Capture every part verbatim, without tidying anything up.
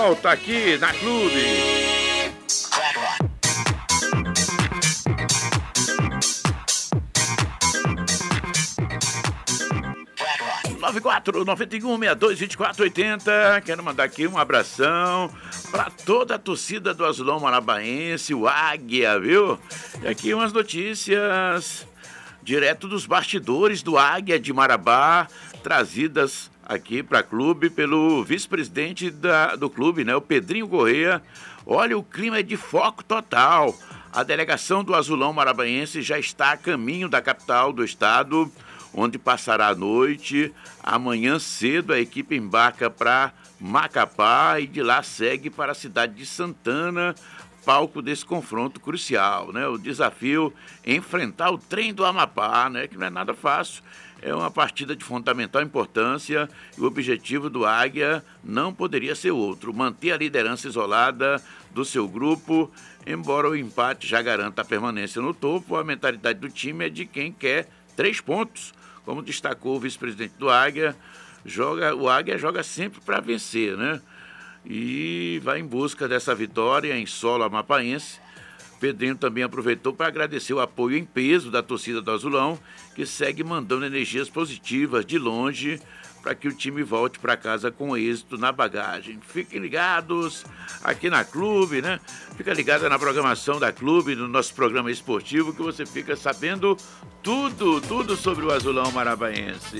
volta aqui na Clube. nove quatro nove um seis dois dois quatro oito zero. Quero mandar aqui um abração para toda a torcida do Azulão Marabaense, o Águia, viu? E aqui umas notícias direto dos bastidores do Águia de Marabá, trazidas aqui para o clube pelo vice-presidente da, do clube, né, o Pedrinho Corrêa. Olha, o clima é de foco total. A delegação do Azulão Marabaense já está a caminho da capital do estado, onde passará a noite. Amanhã cedo a equipe embarca para Macapá e de lá segue para a cidade de Santana, palco desse confronto crucial, né? O desafio é enfrentar o trem do Amapá, né? Que não é nada fácil. É uma partida de fundamental importância e o objetivo do Águia não poderia ser outro: manter a liderança isolada do seu grupo. Embora o empate já garanta a permanência no topo, a mentalidade do time é de quem quer três pontos. Como destacou o vice-presidente do Águia, joga, o Águia joga sempre para vencer, né? E vai em busca dessa vitória em solo amapaense. Pedrinho também aproveitou para agradecer o apoio em peso da torcida do Azulão, que segue mandando energias positivas de longe para que o time volte para casa com êxito na bagagem. Fiquem ligados aqui na Clube, né? Fica ligado na programação da Clube, no nosso programa esportivo, que você fica sabendo tudo, tudo sobre o Azulão Marabaense.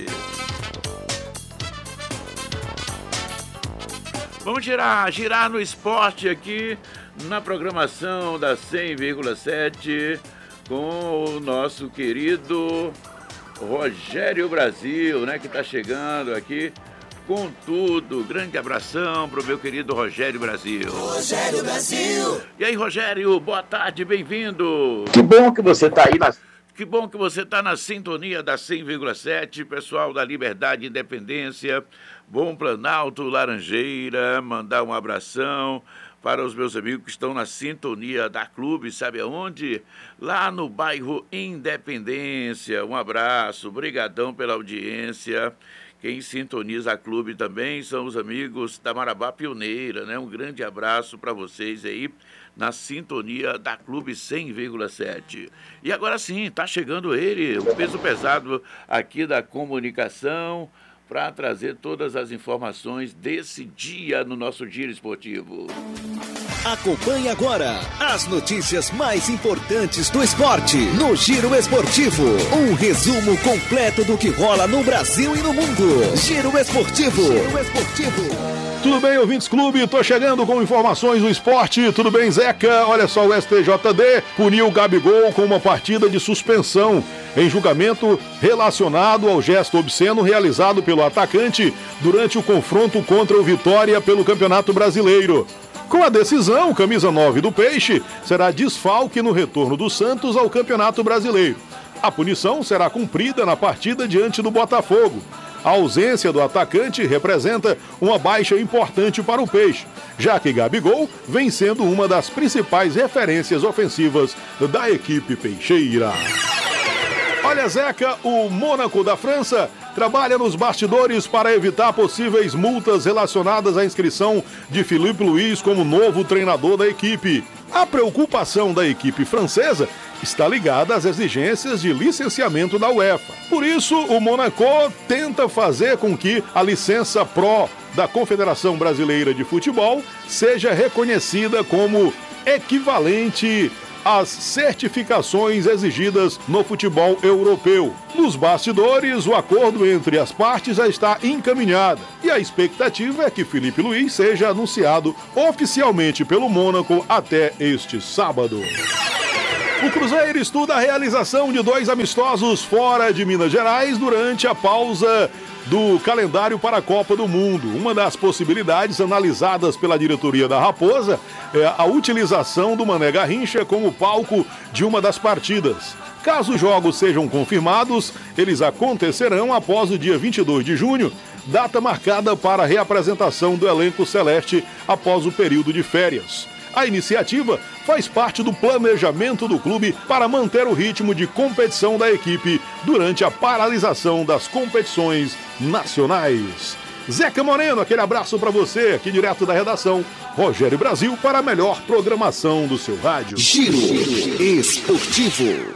Vamos girar, girar no esporte aqui na programação da cem vírgula sete com o nosso querido Rogério Brasil, né, que está chegando aqui com tudo. Grande abração pro meu querido Rogério Brasil. Rogério Brasil. E aí, Rogério, boa tarde, bem-vindo. Que bom que você está aí na... Que bom que você está na sintonia da cem vírgula sete, pessoal da Liberdade e Independência, Bom Planalto, Laranjeira. Mandar um abração para os meus amigos que estão na sintonia da Clube, sabe aonde? Lá no bairro Independência. Um abraço, brigadão pela audiência. Quem sintoniza a Clube também são os amigos da Marabá Pioneira, né? Um grande abraço para vocês aí na sintonia da Clube cem vírgula sete. E agora sim, tá chegando ele, o peso pesado aqui da comunicação, para trazer todas as informações desse dia no nosso Giro Esportivo. Acompanhe agora as notícias mais importantes do esporte no Giro Esportivo. Um resumo completo do que rola no Brasil e no mundo. Giro Esportivo. Giro Esportivo. Tudo bem, ouvintes Clube? Tô chegando com informações do esporte. Tudo bem, Zeca? Olha só, o S T J D puniu o Gabigol com uma partida de suspensão em julgamento relacionado ao gesto obsceno realizado pelo atacante durante o confronto contra o Vitória pelo Campeonato Brasileiro. Com a decisão, o camisa nove do Peixe será desfalque no retorno do Santos ao Campeonato Brasileiro. A punição será cumprida na partida diante do Botafogo. A ausência do atacante representa uma baixa importante para o Peixe, já que Gabigol vem sendo uma das principais referências ofensivas da equipe peixeira. Olha, Zeca, o Mônaco da França trabalha nos bastidores para evitar possíveis multas relacionadas à inscrição de Filipe Luís como novo treinador da equipe. A preocupação da equipe francesa está ligada às exigências de licenciamento da UEFA. Por isso, o Mônaco tenta fazer com que a licença Pro da Confederação Brasileira de Futebol seja reconhecida como equivalente às certificações exigidas no futebol europeu. Nos bastidores, o acordo entre as partes já está encaminhado e a expectativa é que Filipe Luís seja anunciado oficialmente pelo Mônaco até este sábado. O Cruzeiro estuda a realização de dois amistosos fora de Minas Gerais durante a pausa do calendário para a Copa do Mundo. Uma das possibilidades analisadas pela diretoria da Raposa é a utilização do Mané Garrincha como palco de uma das partidas. Caso os jogos sejam confirmados, eles acontecerão após o dia vinte e dois de junho, data marcada para a reapresentação do elenco celeste após o período de férias. A iniciativa faz parte do planejamento do clube para manter o ritmo de competição da equipe durante a paralisação das competições nacionais. Zeca Moreno, aquele abraço para você, aqui direto da redação. Rogério Brasil para a melhor programação do seu rádio. Giro Esportivo.